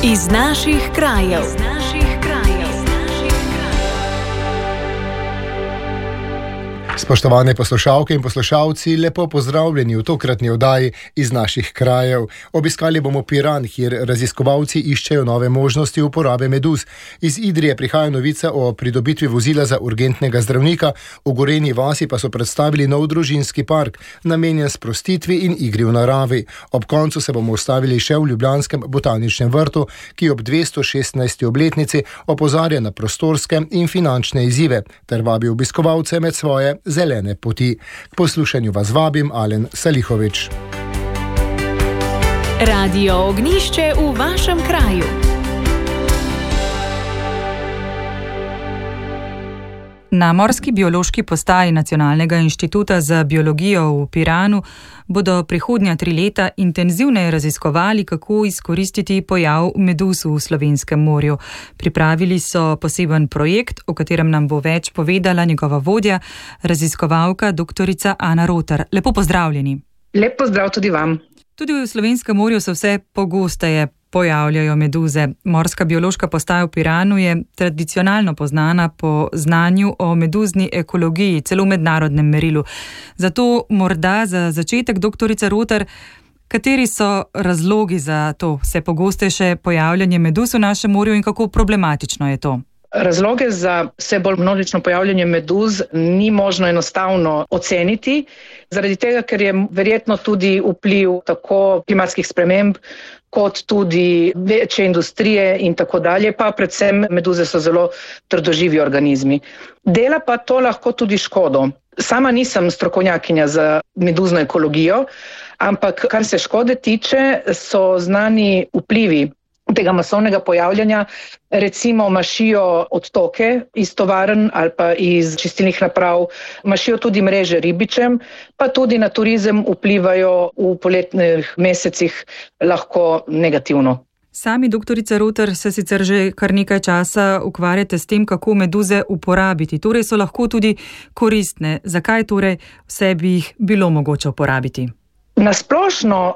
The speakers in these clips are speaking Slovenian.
Iz naših krajev. Spoštovane poslušalke in poslušalci, lepo pozdravljeni v tokratni oddaji Iz naših krajev. Obiskali bomo Piran, kjer raziskovalci iščejo nove možnosti uporabe meduz. Iz Idrije prihaja novica o pridobitvi vozila za urgentnega zdravnika, v Gorenji vasi pa so predstavili nov družinski park, namenjen sprostitvi in igri v naravi. Ob koncu se bomo ustavili še v ljubljanskem botaničnem vrtu, ki ob 216. obletnici opozarja na prostorske in finančne izzive, ter vabi obiskovalce med svoje zelene poti. K poslušanju vas vabim, Alen Salihovič. Radio Ognjišče v vašem kraju. Na Morski biološki postaji Nacionalnega inštituta za biologijo v Piranu bodo prihodnja 3 leta intenzivneje raziskovali, kako izkoristiti pojav meduz v slovenskem morju. Pripravili so poseben projekt, o katerem nam bo več povedala njegova vodja, raziskovalka doktorica Ana Rotar. Lepo pozdravljeni. Lep pozdrav tudi vam. Tudi v slovenskem morju se vse pogosteje pojavljajo meduze. Morska biološka postaja v Piranu je tradicionalno poznana po znanju o meduzni ekologiji, celo v mednarodnem merilu. Zato morda za začetek, doktorica Rotar, kateri so razlogi za to vse pogostejše pojavljanje meduz v našem morju in kako problematično je to? Razloge za vse bolj množično pojavljanje meduz ni možno enostavno oceniti, zaradi tega, ker je verjetno tudi vpliv tako klimatskih sprememb, kot tudi večje industrije in tako dalje, pa predvsem meduze so zelo trdoživi organizmi. Dela pa to lahko tudi škodo. Sama nisem strokovnjakinja za meduzno ekologijo, ampak kar se škode tiče, so znani vplivi tega masovnega pojavljanja, recimo mašijo odtoke iz tovarn ali pa iz čistilnih naprav, mašijo tudi mreže ribičem, pa tudi na turizem vplivajo v poletnih mesecih lahko negativno. Sami, doktorica Rotar, se sicer že kar nekaj časa ukvarjate s tem, kako meduze uporabiti. Torej so lahko tudi koristne. Zakaj torej vse bi jih bilo mogoče uporabiti? Na splošno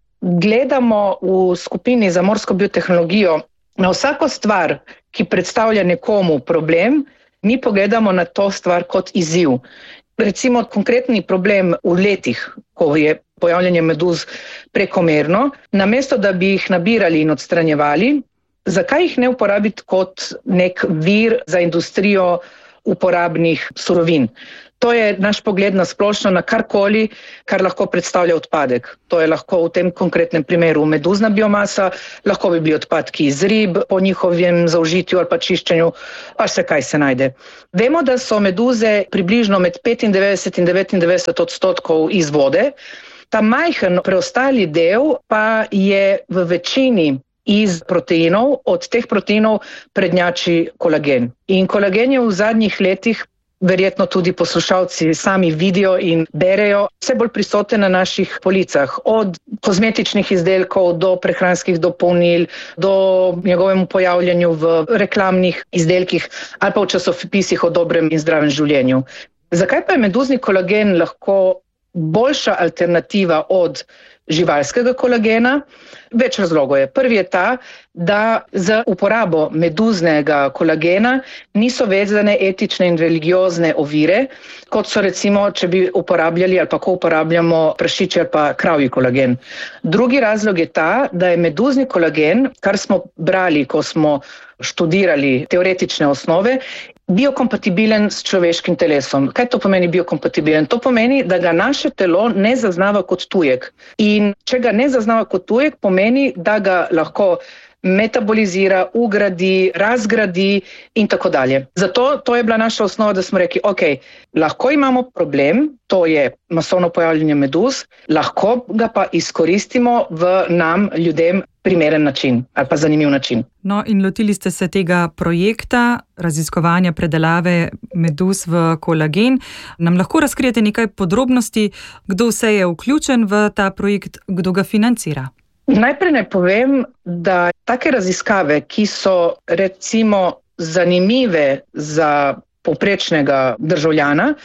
gledamo v skupini za morsko biotehnologijo na vsako stvar, ki predstavlja nekomu problem, mi pogledamo na to stvar kot izziv. Recimo konkretni problem v letih, ko je pojavljanje meduz prekomerno, namesto da bi jih nabirali in odstranjevali, zakaj jih ne uporabiti kot nek vir za industrijo uporabnih surovin? To je naš pogled na splošno na karkoli, kar lahko predstavlja odpadek. To je lahko v tem konkretnem primeru meduzna biomasa, lahko bi bili odpadki iz rib po njihovem zaužitju ali pa čiščenju, pa vse kaj se najde. Vemo, da so meduze približno med 95 in 99% iz vode. Ta majhen preostali del pa je v večini iz proteinov, od teh proteinov prednjači kolagen. In kolagen je v zadnjih letih, verjetno tudi poslušalci sami vidijo in berejo, vse bolj prisoten na naših policah, od kozmetičnih izdelkov do prehranskih dopolnil, do njegovemu pojavljanju v reklamnih izdelkih ali pa v časopisih o dobrem in zdravem življenju. Zakaj pa je meduzni kolagen lahko boljša alternativa od živalskega kolagena? Več razlogov je. Prvi je ta, da za uporabo meduznega kolagena niso vezane etične in religiozne ovire, kot so recimo, če bi uporabljali ali pa ko uporabljamo prašičji ali pa kravji kolagen. Drugi razlog je ta, da je meduzni kolagen, kar smo brali, ko smo študirali teoretične osnove, biokompatibilen s človeškim telesom. Kaj to pomeni biokompatibilen? To pomeni, da ga naše telo ne zaznava kot tujek. In če ga ne zaznava kot tujek, pomeni, da ga lahko metabolizira, ugradi, razgradi in tako dalje. Zato to je bila naša osnova, da smo rekli, ok, lahko imamo problem, to je masovno pojavljanje meduz, lahko ga pa izkoristimo v nam, ljudem, primeren način ali pa zanimiv način. No, in lotili ste se tega projekta raziskovanja predelave meduz v kolagen. Nam lahko razkrijete nekaj podrobnosti, kdo vse je vključen v ta projekt, kdo ga financira? Najprej naj povem, da take raziskave, ki so recimo zanimive za povprečnega državljana,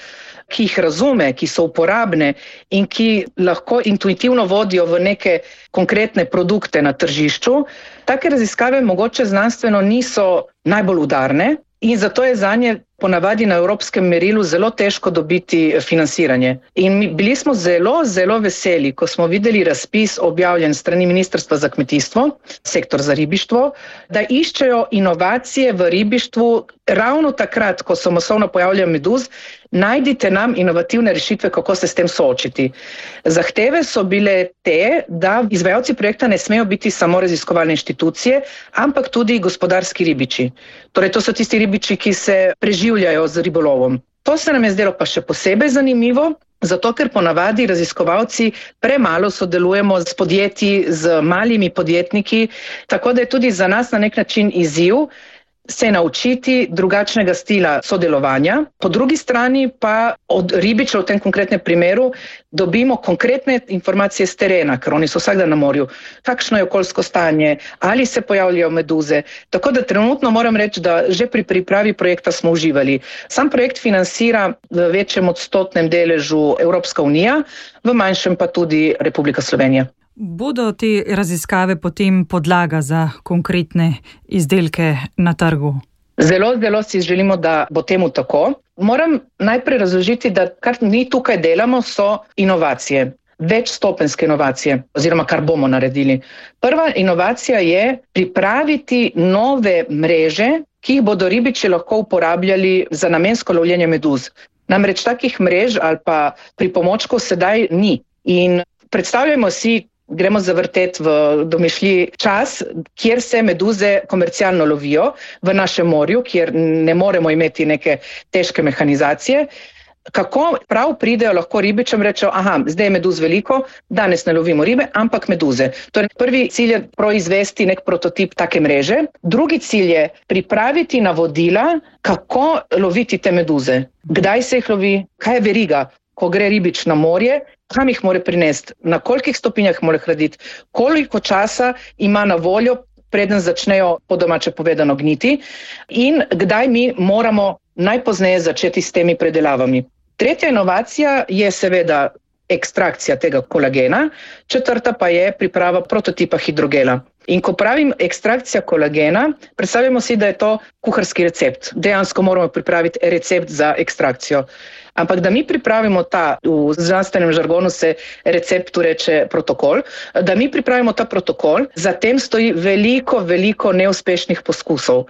ki jih razume, ki so uporabne in ki lahko intuitivno vodijo v neke konkretne produkte na tržišču, take raziskave mogoče znanstveno niso najbolj udarne in zato je zanje ponavadi na evropskem merilu zelo težko dobiti financiranje. In bili smo zelo, zelo veseli, ko smo videli razpis objavljen strani Ministrstva za kmetijstvo, sektor za ribištvo, da iščejo inovacije v ribištvu ravno takrat, ko so masovno pojavljali meduz, najdite nam inovativne rešitve, kako se s tem soočiti. Zahteve so bile te, da izvajalci projekta ne smejo biti samo raziskovalne inštitucije, ampak tudi gospodarski ribiči. Torej, to so tisti ribiči, ki se preživljajo z ribolovom. To se nam je zdelo pa še posebej zanimivo, zato ker ponavadi raziskovalci premalo sodelujemo s podjetji, z malimi podjetniki, tako da je tudi za nas na nek način izziv se naučiti drugačnega stila sodelovanja. Po drugi strani pa od ribičev v tem konkretnem primeru dobimo konkretne informacije z terena, ker oni so vsak dan na morju. Kakšno je okoljsko stanje, ali se pojavljajo meduze. Tako da trenutno moram reči, da že pri pripravi projekta smo uživali. Sam projekt financira v večjem odstotnem deležu Evropska unija, v manjšem pa tudi Republika Slovenija. Bodo te raziskave potem podlaga za konkretne izdelke na trgu? Zelo, zelo si želimo, da bo temu tako. Moram najprej razložiti, da kar mi tukaj delamo, so inovacije. Večstopenjske inovacije, oziroma kar bomo naredili. Prva inovacija je pripraviti nove mreže, ki jih bodo ribiči lahko uporabljali za namensko lovljenje meduz. Namreč takih mrež ali pa pripomočkov sedaj ni. In predstavljamo si, gremo zavrtet v domišljiji čas, kjer se meduze komercialno lovijo v našem morju, kjer ne moremo imeti neke težke mehanizacije. Kako prav pridejo lahko ribičem, rečejo, zdaj je meduz veliko, danes ne lovimo ribe, ampak meduze. Torej, prvi cilj je proizvesti nek prototip take mreže. Drugi cilj je pripraviti navodila, kako loviti te meduze. Kdaj se jih lovi, kaj je veriga, ko gre ribič na morje, kam jih mora prinesti, na kolikih stopinjah mora hladiti, koliko časa ima na voljo, preden začnejo po domače povedano gniti in kdaj mi moramo najpozneje začeti s temi predelavami. Tretja inovacija je seveda ekstrakcija tega kolagena, četrta pa je priprava prototipa hidrogela. In ko pravim ekstrakcija kolagena, predstavljamo si, da je to kuharski recept. Dejansko moramo pripraviti recept za ekstrakcijo. Ampak da mi pripravimo v znanstvenem žargonu se receptu reče protokol, da mi pripravimo ta protokol, zatem stoji veliko neuspešnih poskusov.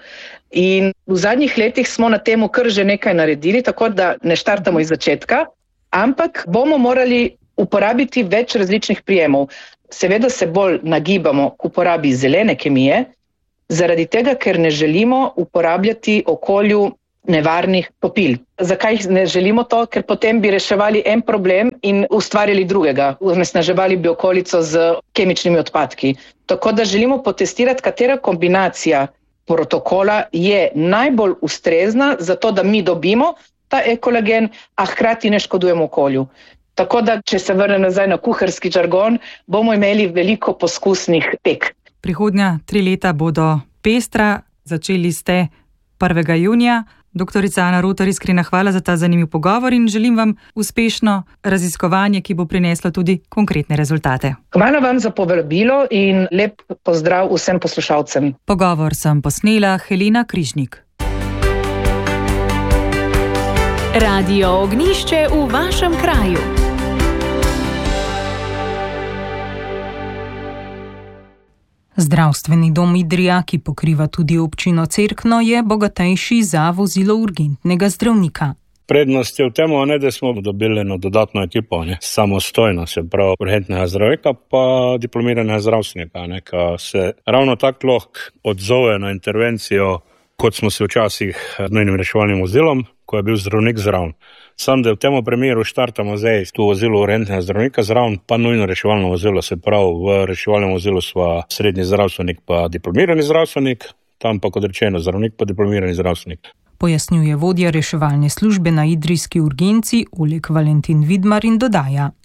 In v zadnjih letih smo na temu kar že nekaj naredili, tako da ne štartamo iz začetka, ampak bomo morali uporabiti več različnih prijemov. Seveda se bolj nagibamo k uporabi zelene kemije, zaradi tega, ker ne želimo uporabljati okolju nevarnih topil. Zakaj ne želimo to? Ker potem bi reševali en problem in ustvarili drugega. Onesnaževali bi okolico z kemičnimi odpadki. Tako da želimo potestirati, katera kombinacija protokola je najbolj ustrezna za to, da mi dobimo ta ekolagen, a hkrati ne škodujemo okolju. Tako da, če se vrnem nazaj na kuharski žargon, bomo imeli veliko poskusnih tek. Prihodnja 3 leta bodo pestra, začeli ste 1. junija. Doktorica Ana Rotar, iskrena hvala za ta zanimiv pogovor in želim vam uspešno raziskovanje, ki bo prineslo tudi konkretne rezultate. Hvala vam za povabilo in lep pozdrav vsem poslušalcem. Pogovor sem posnela Helena Križnik. Radio Ognjišče v vašem kraju. Zdravstveni dom Idrija, ki pokriva tudi občino Cerkno, je bogatejši za vozilo urgentnega zdravnika. Prednost je v tem, da smo dobili eno dodatno ekipo, samostojno, se pravi urgentnega zdravnika, pa diplomiranega zdravstvenika, ki se ravno tako lahko odzove na intervencijo, kot smo se včasih z nujnim reševalnim vozilom, ko je bil zdravnik zraven. Sam, da v tem primeru štartamo zdaj tu vozilo urgentnega zdravnika zraven, pa nujno reševalno vozilo, se pravi v reševalnem vozilu sva srednji zdravstvenik pa diplomirani zdravstvenik, tam pa kot rečeno zdravnik pa diplomirani zdravstvenik. Pojasnjuje vodja reševalne službe na idrijski urgenci Oleg Valentin Vidmar in dodaja.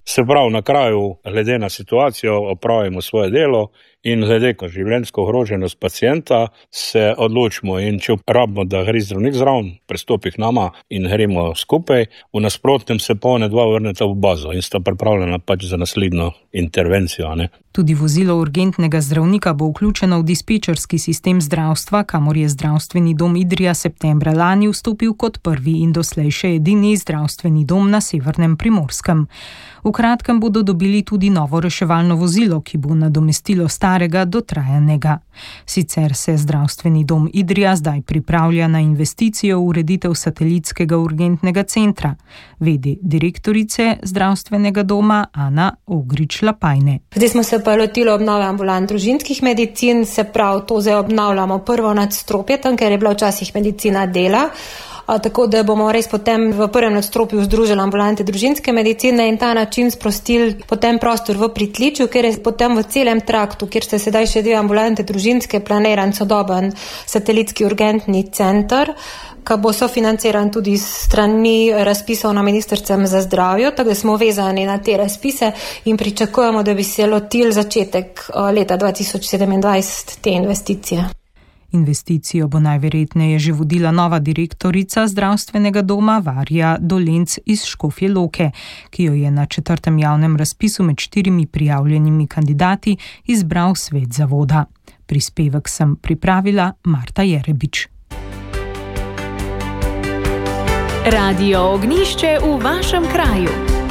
Se pravi, na kraju, glede na situacijo, opravimo svoje delo in glede na življenjsko ogroženost pacienta se odločimo in če rabimo, da gre zdravnik zraven, pristopi k nama in gremo skupaj, v nasprotnem se pa one dva vrneta v bazo in sta pripravljena pač za naslednjo intervencijo. Ne? Tudi vozilo urgentnega zdravnika bo vključeno v dispečerski sistem zdravstva, kamor je zdravstveni dom Idrija septembra lani vstopil kot prvi in doslej še edini zdravstveni dom na severnem Primorskem. V kratkem bodo dobili tudi novo reševalno vozilo, ki bo nadomestilo starega dotrajanega. Sicer se zdravstveni dom Idrija zdaj pripravlja na investicijo v ureditev satelitskega urgentnega centra, vedi direktorice zdravstvenega doma Ana Ogrič-Lapajne. Zdaj smo se pa lotili obnove ambulant družinskih medicin, se pravi, to zdaj obnavljamo prvo nadstropje, tam, ker je bila včasih medicina dela. Tako da bomo res potem v prvem nadstropju združili ambulante družinske medicine in ta način sprostili potem prostor v Pritličju, ker je potem v celem traktu, kjer se sedaj še dve ambulante družinske, planiran sodoben satelitski urgentni center, ki bo sofinanciran tudi strani razpisov na Ministrstvu za zdravje, tako da smo vezani na te razpise in pričakujemo, da bi se lotili začetek leta 2027 te investicije. Investicijo bo najverjetneje že vodila nova direktorica zdravstvenega doma Varja Dolenc iz Škofje Loke, ki jo je na 4. javnem razpisu med 4 prijavljenimi kandidati izbral svet zavoda. Prispevek sem pripravila Marta Jerebič. Radio Ognjišče v vašem kraju.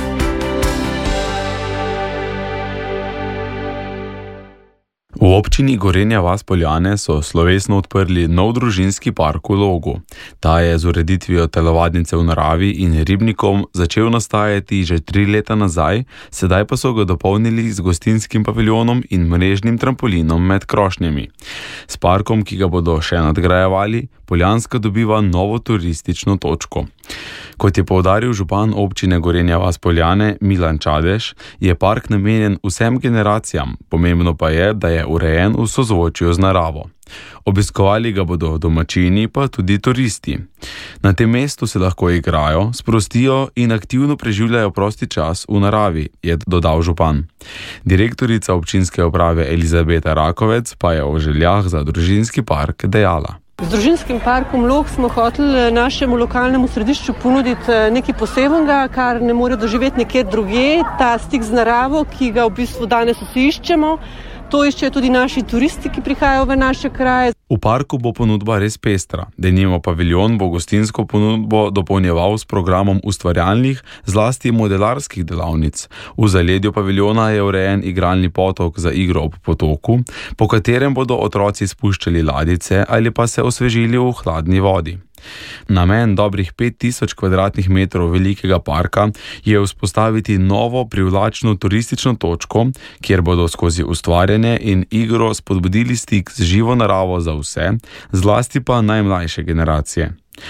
V občini Gorenja vas Poljane so slovesno odprli nov družinski park v Logu. Ta je z ureditvijo telovadnice v naravi in ribnikom začel nastajati že 3 leta nazaj, sedaj pa so ga dopolnili z gostinskim paviljonom in mrežnim trampolinom med krošnjami. S parkom, ki ga bodo še nadgrajevali, Poljanska dobiva novo turistično točko. Kot je poudaril župan občine Gorenja vas Poljane Milan Čadež, je park namenjen vsem generacijam, pomembno pa je, da je urejen v sozvočju z naravo. Obiskovali ga bodo domačini, pa tudi turisti. Na tem mestu se lahko igrajo, sprostijo in aktivno preživljajo prosti čas v naravi, je dodal župan. Direktorica občinske uprave Elizabeta Rakovec pa je o željah za družinski park dejala. Z družinskim parkom Log smo hoteli našemu lokalnemu središču ponuditi nekaj posebnega, kar ne more doživeti nekje drugje, ta stik z naravo, ki ga v bistvu danes vsi iščemo. To iščejo tudi naši turisti, ki prihajajo v naše kraje. V parku bo ponudba res pestra. Denimo paviljon bo gostinsko ponudbo dopolnjeval s programom ustvarjalnih, zlasti modelarskih delavnic. V zaledju paviljona je urejen igralni potok za igro ob potoku, po katerem bodo otroci spuščali ladice ali pa se osvežili v hladni vodi. Namen dobrih 5000 kvadratnih metrov velikega parka je vzpostaviti novo privlačno turistično točko, kjer bodo skozi ustvarjanje in igro spodbudili stik z živo naravo za vse, zlasti pa najmlajše generacije.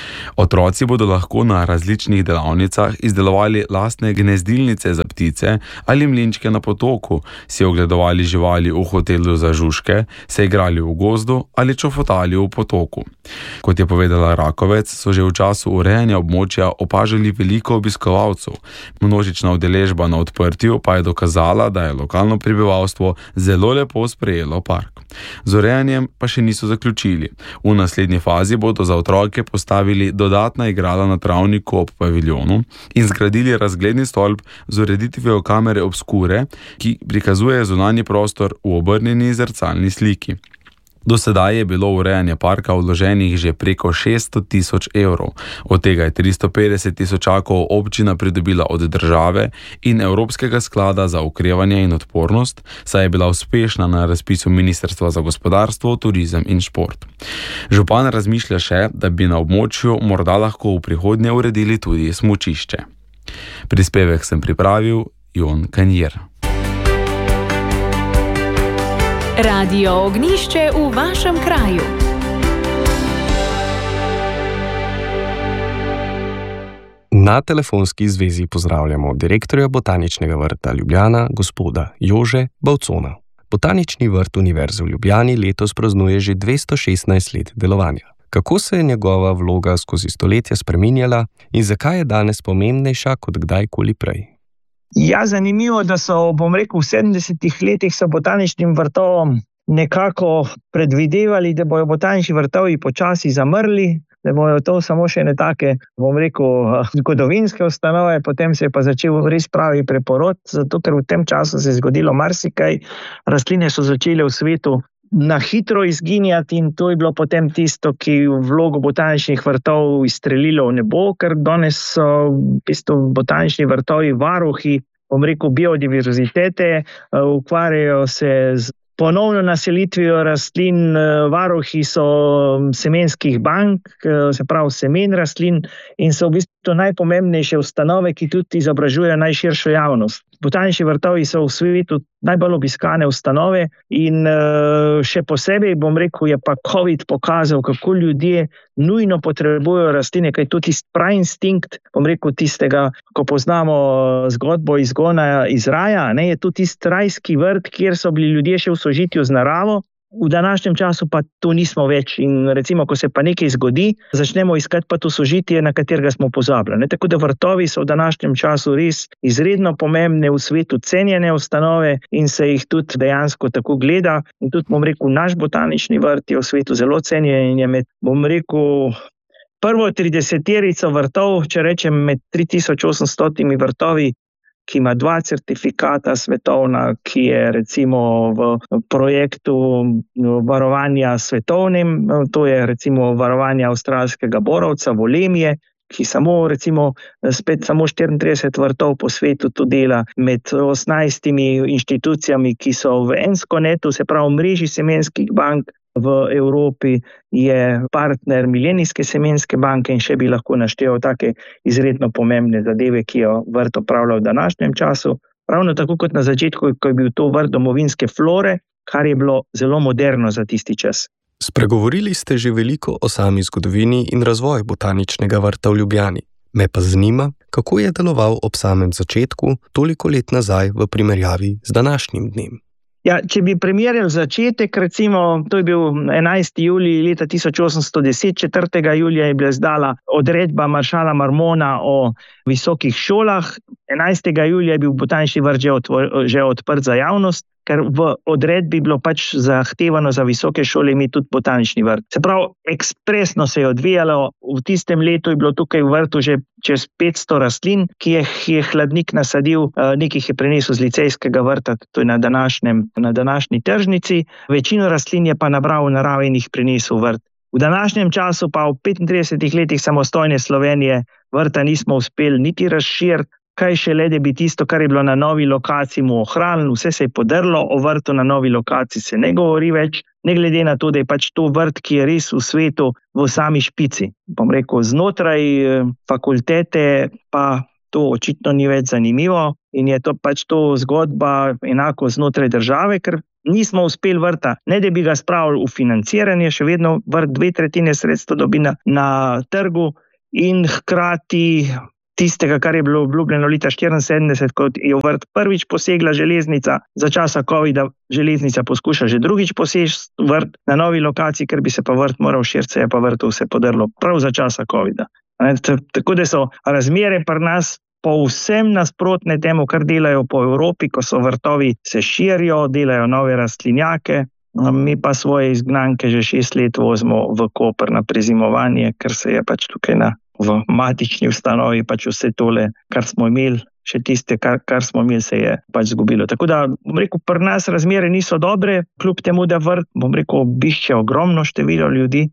Otroci bodo lahko na različnih delavnicah izdelovali lastne gnezdilnice za ptice ali mlinčke na potoku, si ogledovali živali v hotelu za žužke, se igrali v gozdu ali čofotali v potoku. Kot je povedala Rakovec, so že v času urejanja območja opažali veliko obiskovalcev. Množična udeležba na odprtju pa je dokazala, da je lokalno prebivalstvo zelo lepo sprejelo park. Z urejanjem pa še niso zaključili. V naslednji fazi bodo za otroke postavili dodatna igrala na travniku ob paviljonu in zgradili razgledni stolp z ureditvijo kamere obskure, ki prikazuje zunanji prostor v obrnjeni zrcalni sliki. Do sedaj je bilo v urejanje parka vloženih že preko 600 000 evrov, od tega je 350 000 občina pridobila od države in Evropskega sklada za okrevanje in odpornost, saj je bila uspešna na razpisu Ministrstva za gospodarstvo, turizem in šport. Župan razmišlja še, da bi na območju morda lahko v prihodnje uredili tudi smučišče. Prispevek sem pripravil Jon Kanjer. Radio Ognjišče v vašem kraju. Na telefonski zvezi pozdravljamo direktorja Botaničnega vrta Ljubljana, gospoda Jože Bavcona. Botanični vrt Univerze v Ljubljani letos praznuje že 216 let delovanja. Kako se je njegova vloga skozi stoletja spreminjala in zakaj je danes pomembnejša kot kdajkoli prej? Ja, zanimivo, da so, v 70-ih letih so botaničnim vrtovom nekako predvidevali, da bojo botanični vrtovi počasi zamrli, da bojo to samo še ne take, zgodovinske ustanove, potem se je pa začel res pravi preporod, zato ker v tem času se je zgodilo marsikaj, rastline so začele v svetu na hitro izginjati in to je bilo potem tisto, ki vlogo botaničnih vrtov izstrelilo v nebo, ker danes so v bistvu botanični vrtovi varuhi, biodiverzitete, ukvarjajo se z ponovno naselitvijo rastlin, varuhi so semenskih bank, se pravi semen rastlin in so v bistvu najpomembnejše ustanove, ki tudi izobražujejo najširšo javnost. Botanični vrtovi so v svetu najbolj obiskane ustanove in še posebej, je pa COVID pokazal, kako ljudje nujno potrebujejo rastline, kaj tudi pravi instinkt, tistega, ko poznamo zgodbo izgona iz raja, je tudi tisti rajski vrt, kjer so bili ljudje še v sožitju z naravo. V današnjem času pa to nismo več in recimo, ko se pa nekaj zgodi, začnemo iskati pa to sožitje, na katerega smo pozabili. Tako da vrtovi so v današnjem času res izredno pomembne, v svetu cenjene ustanove in se jih tudi dejansko tako gleda. In tudi, naš botanični vrt je v svetu zelo cenjen in je med, prvo 30-terico vrtov, če rečem med 3800 vrtovi, ki ima 2 certifikata svetovna, ki je recimo v projektu varovanja svetovnem, to je recimo varovanja avstralskega borovca, volemije, ki samo 34 vrtov po svetu to dela med 18 inštitucijami, ki so v Enskonetu, se pravi mreži semenskih bank v Evropi, je partner Milenijske semenske banke in še bi lahko naštel take izredno pomembne zadeve, ki jo vrt opravlja v današnjem času. Ravno tako kot na začetku, ko je bil to vrt domovinske flore, kar je bilo zelo moderno za tisti čas. Spregovorili ste že veliko o sami zgodovini in razvoju botaničnega vrta v Ljubljani. Me pa zanima, kako je deloval ob samem začetku, toliko let nazaj v primerjavi z današnjim dnem. Ja, če bi primerjal začetek, recimo, to je bil 11. julij leta 1810, 4. julija je bila izdala odredba maršala Marmona o visokih šolah, 11. julija je bil botanični vrt že odprt za javnost, ker v odredbi bilo pač zahtevano za visoke šole imeti tudi botanični vrt. Se pravi, ekspresno se je odvijalo, v tistem letu je bilo tukaj v vrtu že čez 500 rastlin, ki je hladnik nasadil, nekaj je prenesel z licejskega vrta, to je na današnji tržnici, večino rastlin je pa nabral v naravi in jih prenesel v vrt. V današnjem času pa v 35 letih samostojne Slovenije vrta nismo uspeli niti razširiti, kaj šele, da bi tisto, kar je bilo na novi lokaciji, mu ohranili, vse se je podrlo, o vrtu na novi lokaciji se ne govori več, ne glede na to, da je pač to vrt, ki je res v svetu v sami špici. Znotraj fakultete pa to očitno ni več zanimivo in je to pač to zgodba enako znotraj države, ker nismo uspeli vrta, ne da bi ga spravili v financiranje, še vedno vrt 2/3 sredstva dobi na trgu in hkrati tistega, kar je bilo obljubljeno leta 1974, kot je v vrt prvič posegla železnica, za časa COVID-a železnica poskuša že drugič poseči vrt na novi lokaciji, ker bi se pa vrt moral širiti, se je pa vrtu vse podrlo prav za časa COVID-a. Tako da so razmere pri nas povsem nasprotne temu, kar delajo po Evropi, ko so vrtovi se širijo, delajo nove rastlinjake, mi pa svoje izgnanke že 6 let vozimo v Koper na prezimovanje, ker se je pač tukaj v matični ustanovi pač vse tole, kar smo imeli, še tiste, kar smo imeli, se je pač zgubilo. Tako da, pri nas razmere niso dobre, kljub temu, da vrt, obišče ogromno število ljudi,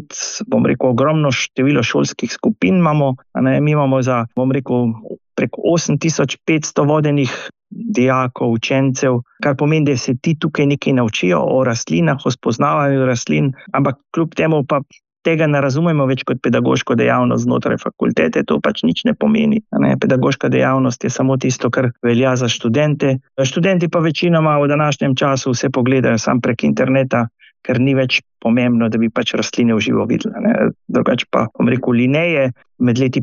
tudi, ogromno število šolskih skupin imamo, mi imamo za, preko 8500 vodenih dijakov, učencev, kar pomeni, da se ti tukaj nekaj naučijo o rastlinah, o spoznavanju rastlin, ampak kljub temu pa tega ne razumemo več kot pedagoško dejavnost znotraj fakultete, to pač nič ne pomeni. Pedagoška dejavnost je samo tisto, kar velja za študente. Študenti pa večinoma v današnjem času vse pogledajo sam prek interneta, ker ni več pomembno, da bi pač rastline v živo videli. Drugače pa, Linnaeus med leti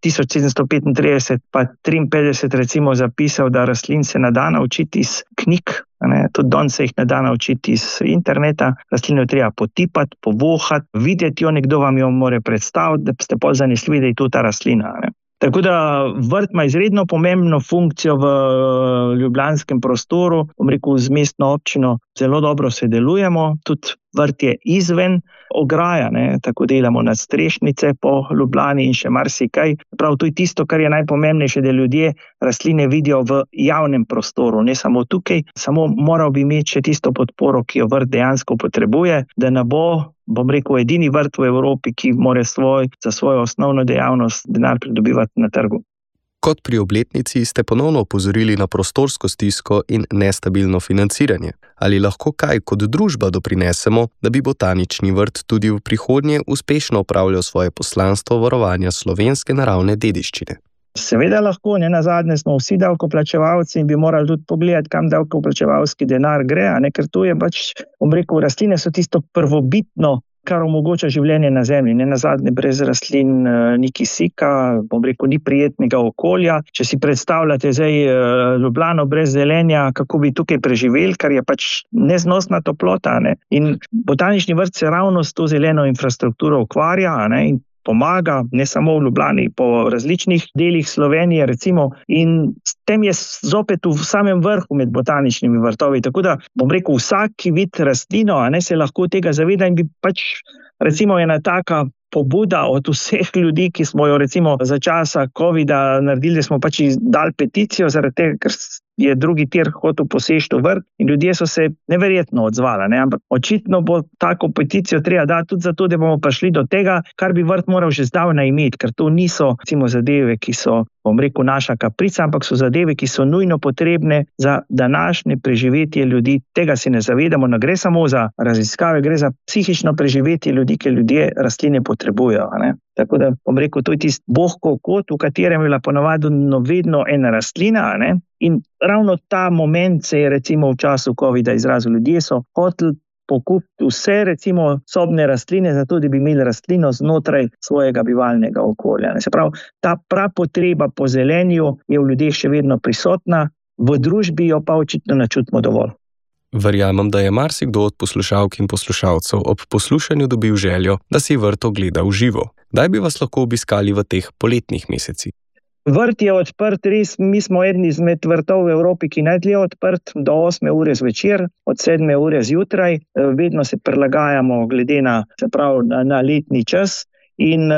1735 pa 53 recimo zapisal, da rastlin se ne da naučiti iz knjig, tudi danes se jih ne da naučiti iz interneta, rastlino treba potipati, povohati, videti jo, nekdo vam jo mora predstaviti, da ste bolj zanesljivi, da je to ta rastlina. Tako da vrt ima izredno pomembno funkcijo v ljubljanskem prostoru, bom rekel, z mestno občino zelo dobro sodelujemo, tudi vrt je izven ograja, tako delamo nadstrešnice po Ljubljani in še marsikaj. Prav to je tisto, kar je najpomembnejše, da ljudje rastline vidijo v javnem prostoru, ne samo tukaj, samo moral bi imeti še tisto podporo, ki jo vrt dejansko potrebuje, da ne bo, bom rekel, edini vrt v Evropi, ki mora za svojo osnovno dejavnost denar pridobivati na trgu. Kot pri obletnici ste ponovno opozorili na prostorsko stisko in nestabilno financiranje. Ali lahko kaj kot družba doprinesemo, da bi botanični vrt tudi v prihodnje uspešno opravljal svoje poslanstvo varovanja slovenske naravne dediščine? Seveda lahko, nenazadnje smo vsi davkoplačevalci in bi morali tudi pogledati, kam davkoplačevalski denar gre, ker to je bom rekel, rastline so tisto prvobitno, kar omogoča življenje na zemlji. Nenazadnje brez rastlin ni kisika, bom rekel, ni prijetnega okolja. Če si predstavljate zdaj Ljubljano brez zelenja, kako bi tukaj preživeli, kar je neznosna toplota. In botanični vrt se ravno s to zeleno infrastrukturo ukvarja in pomaga, ne samo v Ljubljani, po različnih delih Slovenije, recimo, in s tem je zopet v samem vrhu med botaničnimi vrtovi. Tako da, bom rekel, vsak, ki vidi rastlino, se lahko tega zaveda in bi recimo ena taka pobuda od vseh ljudi, ki smo jo recimo za časa COVID-a naredili, da smo dali peticijo, zaradi tega, ker je drugi tir hotel poseči v vrt in ljudje so se neverjetno odzvali. Ampak očitno bo tako peticijo treba dati tudi zato, da bomo prišli do tega, kar bi vrt moral že zdavnaj imeti, ker to niso recimo zadeve, ki so, bom rekel, naša kaprica, ampak so zadeve, ki so nujno potrebne za današnje preživetje ljudi. Tega se ne zavedamo, ne gre samo za raziskave, gre za psihično preživetje ljudi, ki ljudje rastline potrebujejo. Tako da, bom rekel, to je tisti bohko kot, v katerem je bila ponavadi vedno ena rastlina, in ravno ta moment se je recimo v času COVID-a izrazil. Ljudje so hoteli pokupiti vse recimo sobne rastline, zato da bi imeli rastlino znotraj svojega bivalnega okolja. Se pravi, ta prapotreba po zelenju je v ljudeh še vedno prisotna, v družbi jo pa očitno ne čutimo dovolj. Verjamem, da je marsikdo od poslušalk in poslušalcev ob poslušanju dobil željo, da si vrt ogleda v živo. Kdaj bi vas lahko obiskali v teh poletnih mesecih? Vrt je odprt, res, mi smo eden izmed vrtov v Evropi, ki najdlje odprt do 8 ure zvečer, od 7 ure zjutraj. Vedno se prilagajamo glede na letni čas. In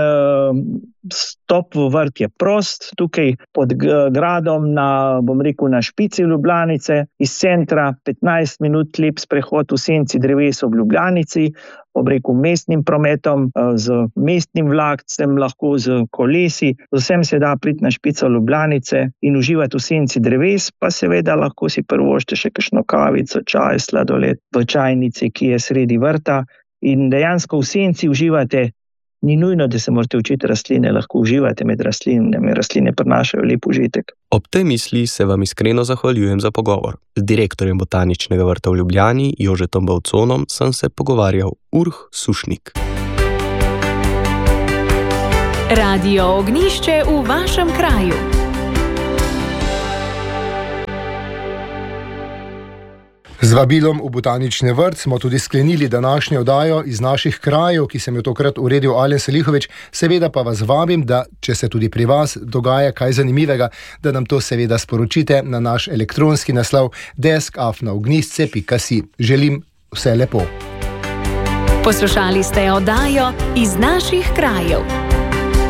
stop v vrt je prost, tukaj pod gradom na špici Ljubljanice, iz centra 15 minut lep sprehod v senci dreves ob Ljubljanici, mestnim prometom, z mestnim vlakcem, lahko z kolesi, z vsem se da priti na špico Ljubljanice in uživati v senci dreves, pa seveda lahko si privoščite še kakšno kavico, čaj, sladoled v čajnici, ki je sredi vrta, in dejansko v senci uživate. Ni nujno, da se morate učiti rastline, lahko uživate med rastlinami, rastline prinašajo lep užitek. Ob tej misli se vam iskreno zahvaljujem za pogovor. Z direktorjem Botaničnega vrta v Ljubljani, Jožetom Bavconom, sem se pogovarjal Sušnik. Radio Ognjišče v vašem kraju. Z vabilom v botanični vrt smo tudi sklenili današnjo oddajo iz naših krajev, ki sem jo tokrat uredil Alen Selihovič. Seveda pa vas vabim, da če se tudi pri vas dogaja kaj zanimivega, da nam to seveda sporočite na naš elektronski naslov desk@ognjišče.si. Želim vse lepo. Poslušali ste oddajo iz naših krajev.